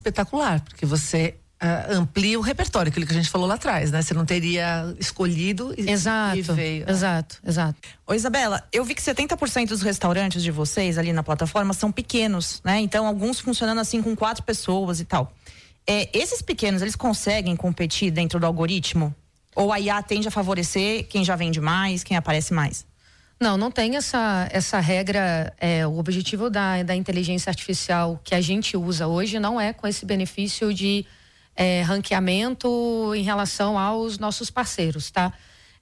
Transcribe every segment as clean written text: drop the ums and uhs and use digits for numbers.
espetacular, porque você amplia o repertório, aquilo que a gente falou lá atrás, né? Você não teria escolhido e veio. Exato. Ô Isabela, eu vi que 70% dos restaurantes de vocês ali na plataforma são pequenos, né? Então alguns funcionando assim com 4 pessoas e tal. Esses pequenos, eles conseguem competir dentro do algoritmo? Ou a IA tende a favorecer quem já vende mais, quem aparece mais? Não tem essa regra. O objetivo da inteligência artificial que a gente usa hoje não é com esse benefício de ranqueamento em relação aos nossos parceiros, tá?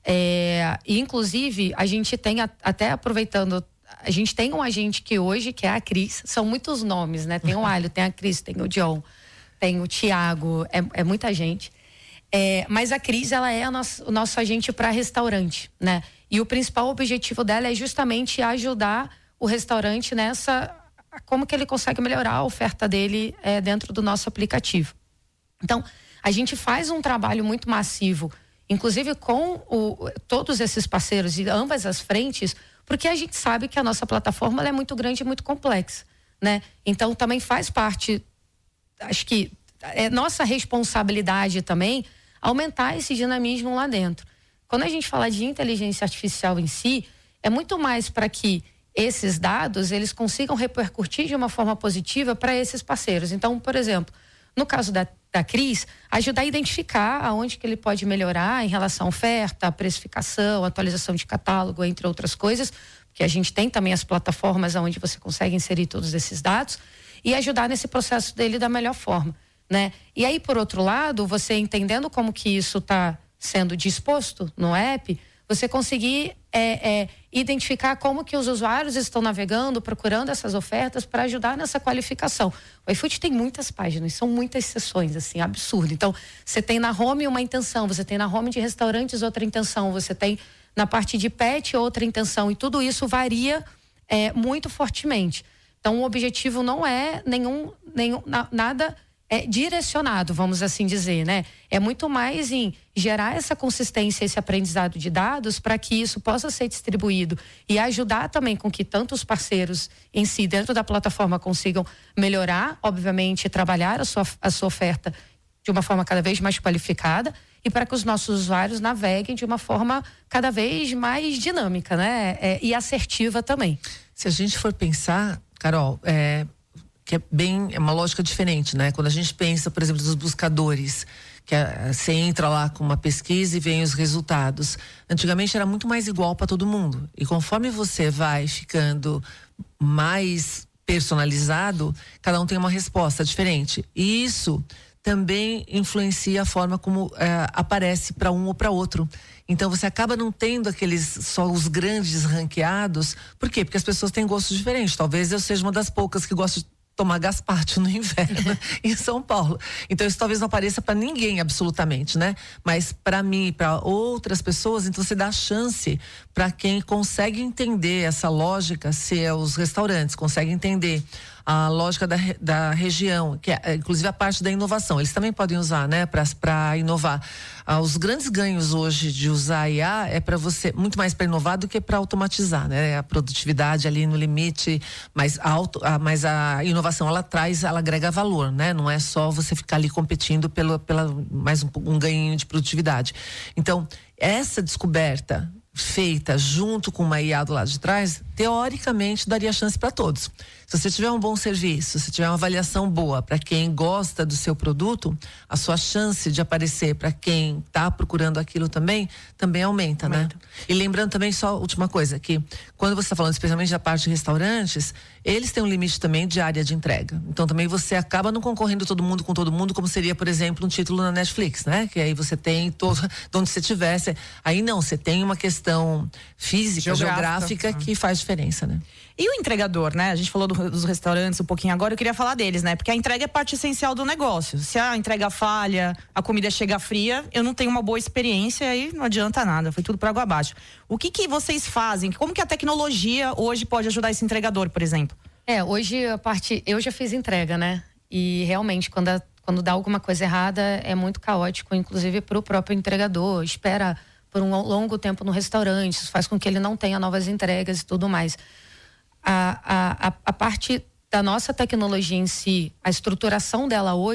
Inclusive, a gente tem, até aproveitando, a gente tem um agente que hoje, que é a Cris, são muitos nomes, né? Tem o Alho, tem a Cris, tem o John, tem o Thiago, é muita gente. Mas a Cris, ela é o nosso agente para restaurante, né? E o principal objetivo dela é justamente ajudar o restaurante como que ele consegue melhorar a oferta dele dentro do nosso aplicativo. Então, a gente faz um trabalho muito massivo, inclusive com todos esses parceiros de ambas as frentes, porque a gente sabe que a nossa plataforma ela é muito grande e muito complexa, né? Então, também faz parte, acho que é nossa responsabilidade também aumentar esse dinamismo lá dentro. Quando a gente fala de inteligência artificial em si, é muito mais para que esses dados eles consigam repercutir de uma forma positiva para esses parceiros. Então, por exemplo, no caso da Cris, ajudar a identificar aonde que ele pode melhorar em relação à oferta, precificação, atualização de catálogo, entre outras coisas, porque a gente tem também as plataformas onde você consegue inserir todos esses dados e ajudar nesse processo dele da melhor forma, né? E aí, por outro lado, você entendendo como que isso está sendo disposto no app, você conseguir identificar como que os usuários estão navegando, procurando essas ofertas para ajudar nessa qualificação. O iFood tem muitas páginas, são muitas seções, assim, absurdo. Então, você tem na home uma intenção, você tem na home de restaurantes outra intenção, você tem na parte de pet outra intenção, e tudo isso varia muito fortemente. Então, o objetivo não é nada direcionado, vamos assim dizer, né? É muito mais em gerar essa consistência, esse aprendizado de dados para que isso possa ser distribuído e ajudar também com que tanto os parceiros em si dentro da plataforma consigam melhorar, obviamente, trabalhar a sua oferta de uma forma cada vez mais qualificada e para que os nossos usuários naveguem de uma forma cada vez mais dinâmica, né? E assertiva também. Se a gente for pensar, Carol, que é uma lógica diferente, né? Quando a gente pensa, por exemplo, dos buscadores, que você entra lá com uma pesquisa e vem os resultados. Antigamente era muito mais igual para todo mundo. E conforme você vai ficando mais personalizado, cada um tem uma resposta diferente. E isso também influencia a forma como aparece para um ou para outro. Então você acaba não tendo só os grandes ranqueados. Por quê? Porque as pessoas têm gostos diferentes. Talvez eu seja uma das poucas que gosto de tomar gazpacho no inverno em São Paulo. Então isso talvez não apareça para ninguém absolutamente, né? Mas para mim, para outras pessoas, então você dá chance para quem consegue entender essa lógica, se os restaurantes conseguem entender a lógica da região, que é inclusive a parte da inovação. Eles também podem usar, né, para inovar. Os grandes ganhos hoje de usar a IA é para você, muito mais para inovar do que para automatizar, né? A produtividade ali no limite, mas a inovação ela agrega valor, né? Não é só você ficar ali competindo pela mais um ganho de produtividade. Então, essa descoberta feita junto com uma IA do lado de trás, teoricamente daria chance para todos. Se você tiver um bom serviço, se tiver uma avaliação boa para quem gosta do seu produto, a sua chance de aparecer para quem está procurando aquilo também aumenta, né? E lembrando também, só última coisa, que quando você está falando especialmente da parte de restaurantes, eles têm um limite também de área de entrega. Então também você acaba não concorrendo todo mundo com todo mundo, como seria, por exemplo, um título na Netflix, né? Que aí você tem de onde você tivesse. Aí não, você tem uma questão física, geográfica que faz diferença, né? E o entregador, né? A gente falou dos restaurantes um pouquinho agora, eu queria falar deles, né? Porque a entrega é parte essencial do negócio. Se a entrega falha, a comida chega fria, eu não tenho uma boa experiência e aí não adianta nada, foi tudo por água abaixo. O que vocês fazem? Como que a tecnologia hoje pode ajudar esse entregador, por exemplo? Hoje eu já fiz entrega, né? E realmente, quando dá alguma coisa errada, é muito caótico, inclusive para o próprio entregador, espera por um longo tempo no restaurante, isso faz com que ele não tenha novas entregas e tudo mais. A parte da nossa tecnologia em si, a estruturação dela hoje